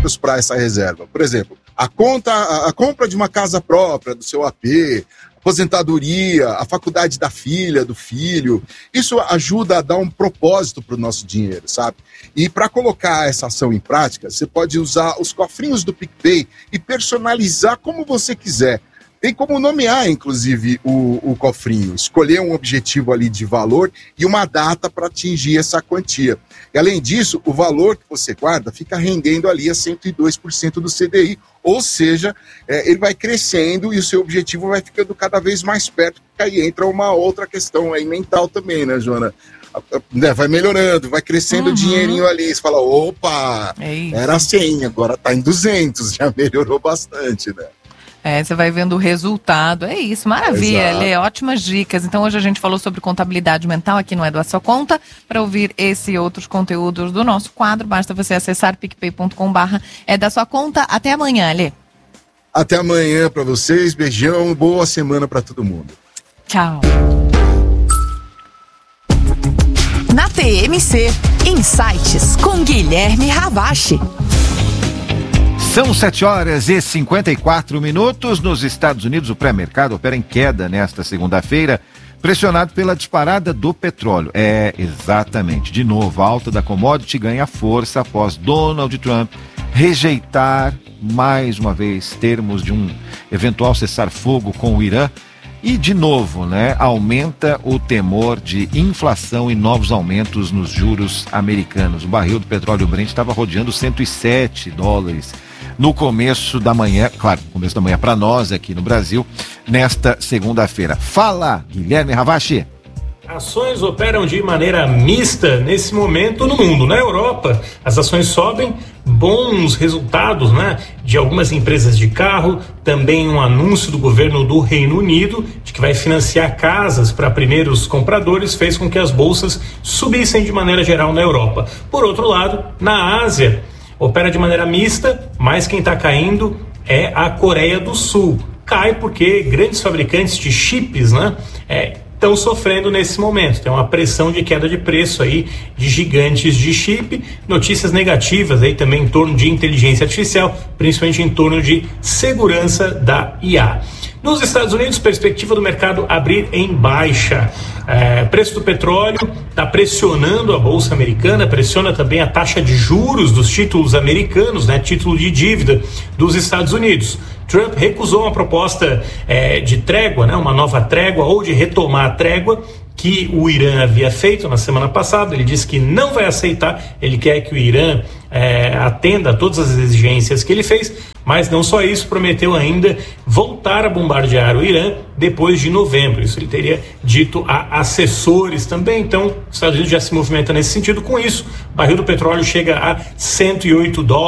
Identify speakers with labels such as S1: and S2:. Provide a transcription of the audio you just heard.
S1: específicos para essa reserva. Por exemplo, a compra de uma casa própria, do seu AP, aposentadoria, a faculdade da filha, do filho. Isso ajuda a dar um propósito para o nosso dinheiro, sabe? E para colocar essa ação em prática, você pode usar os cofrinhos do PicPay e personalizar como você quiser. Tem como nomear, inclusive, o cofrinho, escolher um objetivo ali de valor e uma data para atingir essa quantia. E, além disso, o valor que você guarda fica rendendo ali a 102% do CDI, ou seja, ele vai crescendo e o seu objetivo vai ficando cada vez mais perto, porque aí entra uma outra questão aí mental também, né, Joana? Vai melhorando, vai crescendo o dinheirinho ali, você fala, opa, era 100, agora tá em 200, já melhorou bastante, né?
S2: Você vai vendo o resultado. É isso, maravilha, Lê, ótimas dicas. Então hoje a gente falou sobre contabilidade mental aqui no É da Sua Conta. Para ouvir esse e outros conteúdos do nosso quadro, basta você acessar picpay.com/É da Sua Conta. Até amanhã, Lê.
S1: Até amanhã para vocês, beijão, boa semana para todo mundo.
S2: Tchau.
S3: Na TMC, Insights com Guilherme Ravache.
S4: São 7h54. Nos Estados Unidos, o pré-mercado opera em queda nesta segunda-feira, pressionado pela disparada do petróleo. Exatamente. De novo, a alta da commodity ganha força após Donald Trump rejeitar, mais uma vez, termos de um eventual cessar-fogo com o Irã. E, de novo, aumenta o temor de inflação e novos aumentos nos juros americanos. O barril do petróleo Brent estava rodeando $107 no começo da manhã, claro, começo da manhã para nós aqui no Brasil, nesta segunda-feira. Fala, Guilherme Ravache.
S5: Ações operam de maneira mista nesse momento no mundo. Na Europa, as ações sobem, bons resultados, de algumas empresas de carro, também um anúncio do governo do Reino Unido de que vai financiar casas para primeiros compradores, fez com que as bolsas subissem de maneira geral na Europa. Por outro lado, na Ásia, opera de maneira mista, mas quem está caindo é a Coreia do Sul. Cai porque grandes fabricantes de chips, estão sofrendo nesse momento. Tem uma pressão de queda de preço aí de gigantes de chip, notícias negativas aí também em torno de inteligência artificial, principalmente em torno de segurança da IA. Nos Estados Unidos, perspectiva do mercado abrir em baixa. Preço do petróleo está pressionando a bolsa americana, pressiona também a taxa de juros dos títulos americanos, título de dívida dos Estados Unidos. Trump recusou uma proposta de trégua, uma nova trégua ou de retomar a trégua que o Irã havia feito na semana passada. Ele disse que não vai aceitar, ele quer que o Irã atenda a todas as exigências que ele fez, mas não só isso, prometeu ainda voltar a bombardear o Irã depois de novembro. Isso ele teria dito a assessores também. Então, os Estados Unidos já se movimenta nesse sentido. Com isso, o barril do petróleo chega a $108.